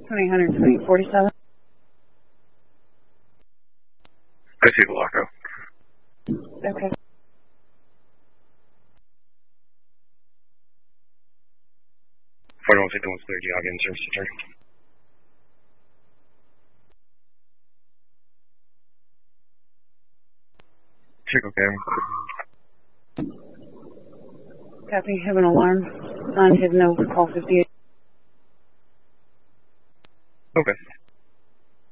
20, I see the lockout. Okay. Final signal was clear. Do you have in service return? Check okay. Copy. Have an alarm on his nose. Call 58. Okay.